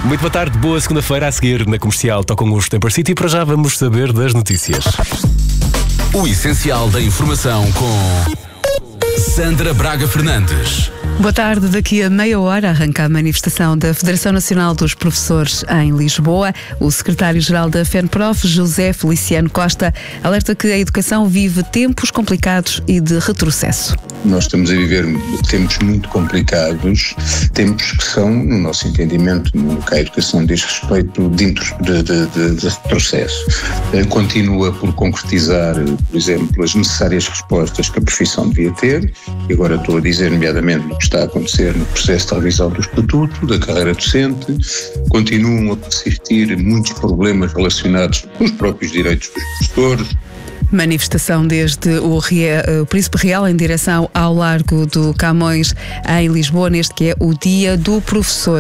Muito boa tarde, boa segunda-feira. A seguir na Comercial tocam os Temper City e para já vamos saber das notícias. O essencial da informação com Sandra Braga Fernandes. Boa tarde, daqui a meia hora arranca a manifestação da Federação Nacional dos Professores em Lisboa. O secretário-geral da FENPROF, José Feliciano Costa, alerta que a educação vive tempos complicados e de retrocesso. Nós estamos a viver tempos muito complicados, tempos que são, no nosso entendimento, no que a educação diz respeito, de retrocesso. Continua por concretizar, por exemplo, as necessárias respostas que a profissão devia ter, e agora estou a dizer, nomeadamente, o que está a acontecer no processo de revisão do estatuto, da carreira docente. Continuam a persistir muitos problemas relacionados com os próprios direitos dos professores. Manifestação desde o Príncipe Real em direção ao Largo do Camões, em Lisboa, neste que é o Dia do Professor.